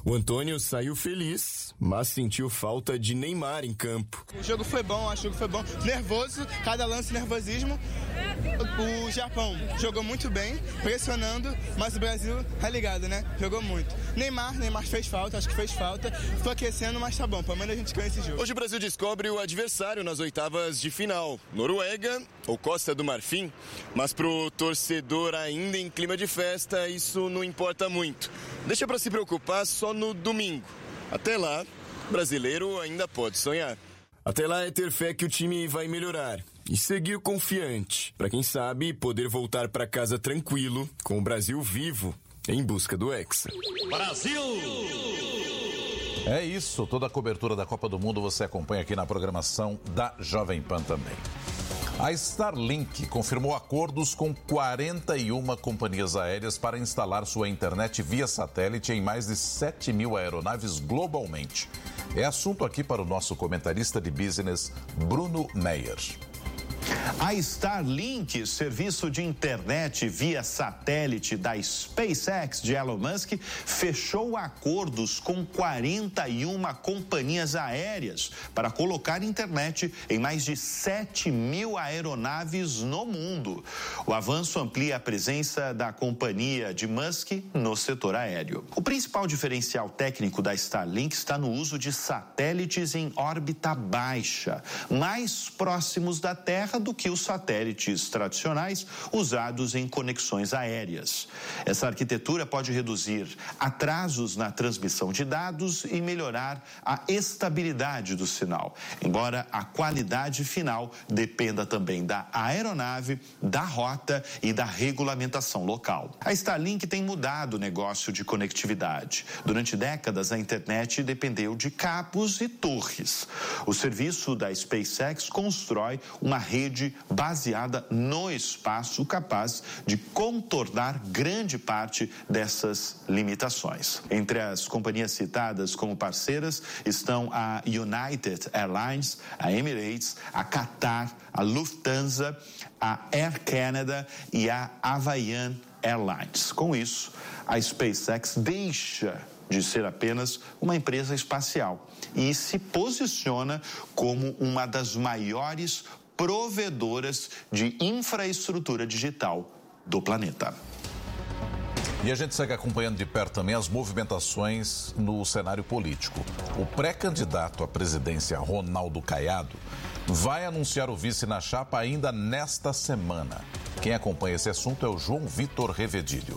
O Antônio saiu feliz, mas sentiu falta de Neymar em campo. O jogo foi bom, acho que foi bom. Nervoso, cada lance nervosismo. O Japão jogou muito bem, pressionando, mas o Brasil tá ligado, né? Jogou muito. Neymar fez falta, acho que fez falta. Tô aquecendo, mas tá bom, pelo menos a gente ganha esse jogo. Hoje o Brasil descobre o adversário nas oitavas de final. Noruega ou Costa do Marfim, mas pro torcedor ainda em clima de festa, isso não importa muito. Deixa pra se preocupar só no domingo. Até lá, o brasileiro ainda pode sonhar. Até lá é ter fé que o time vai melhorar e seguir confiante, para quem sabe poder voltar para casa tranquilo, com o Brasil vivo em busca do Hexa. Brasil! É isso, toda a cobertura da Copa do Mundo você acompanha aqui na programação da Jovem Pan também. A Starlink confirmou acordos com 41 companhias aéreas para instalar sua internet via satélite em mais de 7 mil aeronaves globalmente. É assunto aqui para o nosso comentarista de business, Bruno Meyer. A Starlink, serviço de internet via satélite da SpaceX de Elon Musk, fechou acordos com 41 companhias aéreas para colocar internet em mais de 7 mil aeronaves no mundo. O avanço amplia a presença da companhia de Musk no setor aéreo. O principal diferencial técnico da Starlink está no uso de satélites em órbita baixa, mais próximos da Terra do que os satélites tradicionais usados em conexões aéreas. Essa arquitetura pode reduzir atrasos na transmissão de dados e melhorar a estabilidade do sinal, embora a qualidade final dependa também da aeronave, da rota e da regulamentação local. A Starlink tem mudado o negócio de conectividade. Durante décadas, a internet dependeu de cabos e torres. O serviço da SpaceX constrói uma rede baseada no espaço capaz de contornar grande parte dessas limitações. Entre as companhias citadas como parceiras estão a United Airlines, a Emirates, a Qatar, a Lufthansa, a Air Canada e a Hawaiian Airlines. Com isso, a SpaceX deixa de ser apenas uma empresa espacial e se posiciona como uma das maiores provedoras de infraestrutura digital do planeta. E a gente segue acompanhando de perto também as movimentações no cenário político. O pré-candidato à presidência, Ronaldo Caiado, vai anunciar o vice na chapa ainda nesta semana. Quem acompanha esse assunto é o João Vitor Revedilho.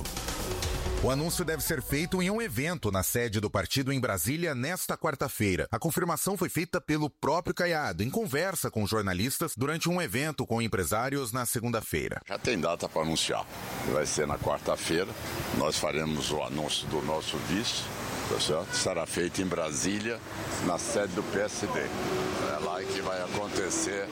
O anúncio deve ser feito em um evento na sede do partido em Brasília nesta quarta-feira. A confirmação foi feita pelo próprio Caiado, em conversa com jornalistas durante um evento com empresários na segunda-feira. Já tem data para anunciar. Vai ser na quarta-feira. Nós faremos o anúncio do nosso vice, tá certo? Será feito em Brasília, na sede do PSD. É lá que vai acontecer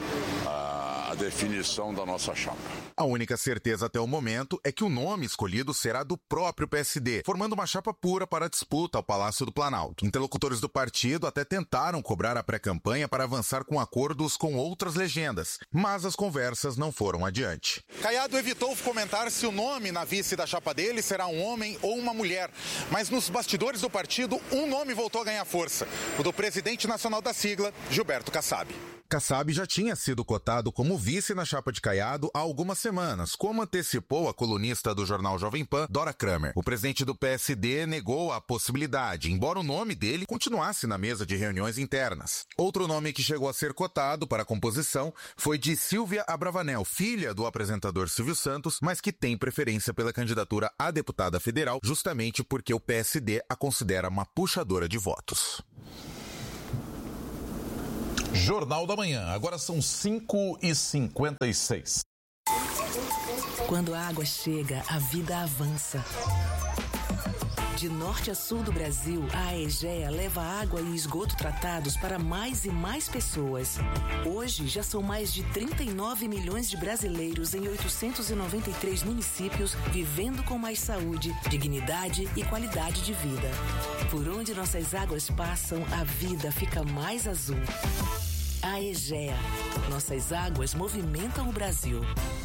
a definição da nossa chapa. A única certeza até o momento é que o nome escolhido será do próprio PSD, formando uma chapa pura para a disputa ao Palácio do Planalto. Interlocutores do partido até tentaram cobrar a pré-campanha para avançar com acordos com outras legendas, mas as conversas não foram adiante. Caiado evitou comentar se o nome na vice da chapa dele será um homem ou uma mulher, mas nos bastidores do partido, um nome voltou a ganhar força, o do presidente nacional da sigla, Gilberto Kassab. Kassab já tinha sido cotado como vice na chapa de Caiado há algumas semanas, como antecipou a colunista do jornal Jovem Pan, Dora Kramer. O presidente do PSD negou a possibilidade, embora o nome dele continuasse na mesa de reuniões internas. Outro nome que chegou a ser cotado para a composição foi de Silvia Abravanel, filha do apresentador Silvio Santos, mas que tem preferência pela candidatura a deputada federal, justamente porque o PSD a considera uma puxadora de votos. Jornal da Manhã, agora são 5h56. Quando a água chega, a vida avança. De norte a sul do Brasil, a Aegea leva água e esgoto tratados para mais e mais pessoas. Hoje, já são mais de 39 milhões de brasileiros em 893 municípios vivendo com mais saúde, dignidade e qualidade de vida. Por onde nossas águas passam, a vida fica mais azul. Aegea. Nossas águas movimentam o Brasil.